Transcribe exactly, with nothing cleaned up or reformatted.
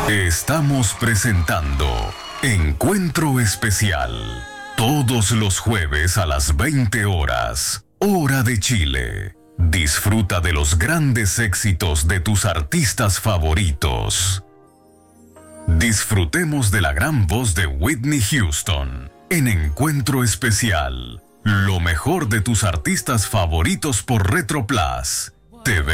Estamos presentando Encuentro Especial. Todos los jueves a las veinte horas, hora de Chile. Disfruta de los grandes éxitos de tus artistas favoritos. Disfrutemos de la gran voz de Whitney Houston en Encuentro Especial. Lo mejor de tus artistas favoritos por Retro Plus. T V